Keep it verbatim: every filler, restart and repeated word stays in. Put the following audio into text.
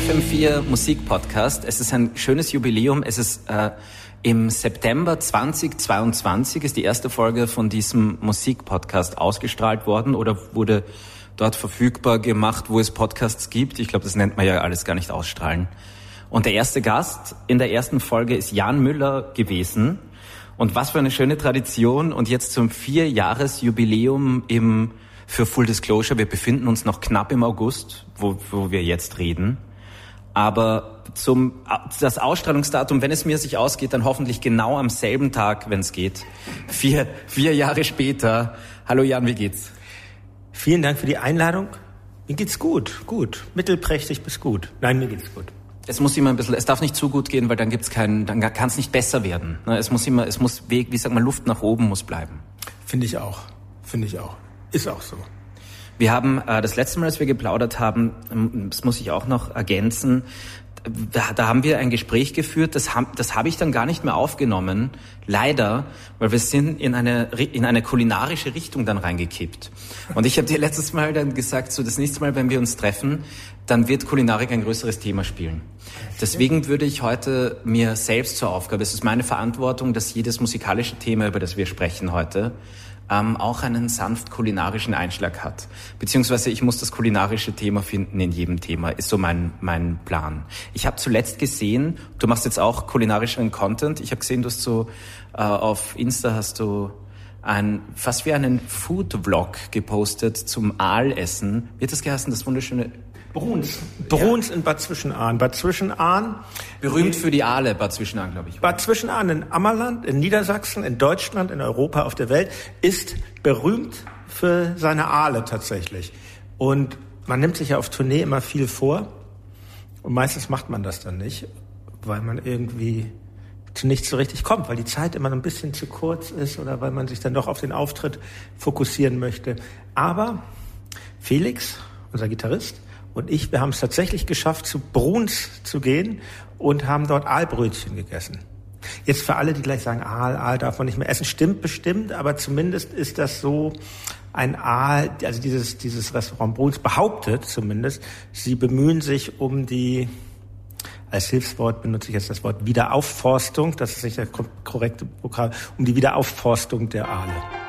F M vier Musikpodcast. Es ist ein schönes Jubiläum. Es ist äh, im September zweitausendzweiundzwanzig ist die erste Folge von diesem Musikpodcast ausgestrahlt worden oder wurde dort verfügbar gemacht, wo es Podcasts gibt. Ich glaube, das nennt man ja alles gar nicht ausstrahlen. Und der erste Gast in der ersten Folge ist Jan Müller gewesen. Und was für eine schöne Tradition. Und jetzt zum Vierjahresjubiläum im für Full Disclosure. Wir befinden uns noch knapp im August, wo, wo wir jetzt reden. Aber zum das Ausstrahlungsdatum, wenn es mir sich ausgeht, dann hoffentlich genau am selben Tag, wenn es geht. Vier, vier Jahre später. Hallo Jan, wie geht's? Vielen Dank für die Einladung. Mir geht's gut, gut. Mittelprächtig bis gut. Nein, mir geht's gut. Es muss immer ein bisschen, es darf nicht zu gut gehen, weil dann gibt's keinen, dann kann es nicht besser werden. Es muss immer, es muss Weg, wie sagt man, Luft nach oben muss bleiben. Finde ich auch, finde ich auch. Ist auch so. Wir haben äh, das letzte Mal, als wir geplaudert haben, das muss ich auch noch ergänzen, da, da haben wir ein Gespräch geführt, das habe das hab ich dann gar nicht mehr aufgenommen, leider, weil wir sind in eine in eine kulinarische Richtung dann reingekippt. Und ich habe dir letztes Mal dann gesagt, so das nächste Mal, wenn wir uns treffen, dann wird Kulinarik ein größeres Thema spielen. Deswegen würde ich heute mir selbst zur Aufgabe, es ist meine Verantwortung, dass jedes musikalische Thema, über das wir sprechen heute, Ähm, auch einen sanft kulinarischen Einschlag hat. Beziehungsweise ich muss das kulinarische Thema finden in jedem Thema, ist so mein mein Plan. Ich habe zuletzt gesehen, du machst jetzt auch kulinarischen Content, ich habe gesehen, du hast so äh, auf Insta hast du ein fast wie einen Food-Vlog gepostet zum Aalessen. Wie hat das geheißen, das wunderschöne... Bruns. Bruns ja. In Bad Zwischenahn. Bad Zwischenahn. Berühmt für die Aale, Bad Zwischenahn, glaube ich. Bad Zwischenahn in Ammerland, in Niedersachsen, in Deutschland, in Europa, auf der Welt, ist berühmt für seine Aale tatsächlich. Und man nimmt sich ja auf Tournee immer viel vor. Und meistens macht man das dann nicht, weil man irgendwie zu nichts so richtig kommt, weil die Zeit immer ein bisschen zu kurz ist oder weil man sich dann doch auf den Auftritt fokussieren möchte. Aber Felix, unser Gitarrist, und ich, wir haben es tatsächlich geschafft, zu Bruns zu gehen und haben dort Aalbrötchen gegessen. Jetzt für alle, die gleich sagen, Aal, Aal darf man nicht mehr essen, stimmt bestimmt, aber zumindest ist das so ein Aal, also dieses, dieses Restaurant Bruns behauptet zumindest, sie bemühen sich um die, als Hilfswort benutze ich jetzt das Wort Wiederaufforstung, das ist nicht der korrekte Vokal, um die Wiederaufforstung der Aale.